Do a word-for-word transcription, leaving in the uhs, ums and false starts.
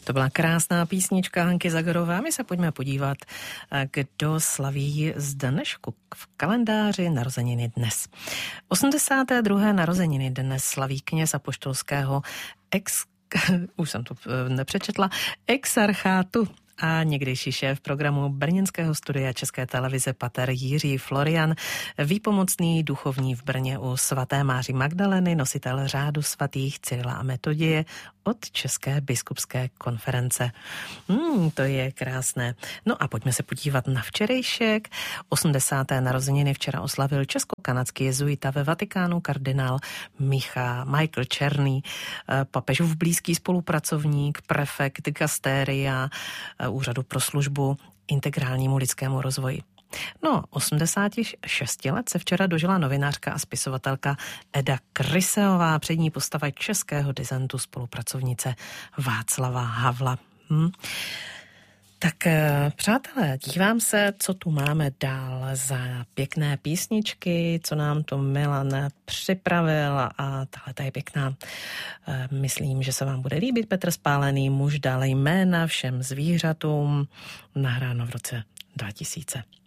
To byla krásná písnička Hanky Zagorové. My se pojďme podívat, kdo slaví z dnešku v kalendáři narozeniny dnes. osmdesáté druhé narozeniny dnes slaví kněz apoštolského ex, už jsem to nepřečetla, exarchátu a někdejší šéf programu brněnského studia České televize pater Jiří Florian, výpomocný duchovní v Brně u svaté Máří Magdaleny, nositel řádu svatých Cyrila a Metodie od České biskupské konference. Hmm, to je krásné. No a pojďme se podívat na včerejšek. osmdesáté narozeniny včera oslavil česko-kanadský jezuita ve Vatikánu kardinál Micha, Michael Černý, papežův blízký spolupracovník, prefekt dikastéria Úřadu pro službu integrálnímu lidskému rozvoji. No, osmdesáti šesti let se včera dožila novinářka a spisovatelka Eda Kryseová, přední postava českého dizentu, spolupracovnice Václava Havla. Hm. Tak přátelé, dívám se, co tu máme dál za pěkné písničky, co nám to Milan připravil a tahle je pěkná. Myslím, že se vám bude líbit. Petr Spálený, muž dal jména všem zvířatům, nahráno v roce dva tisíce.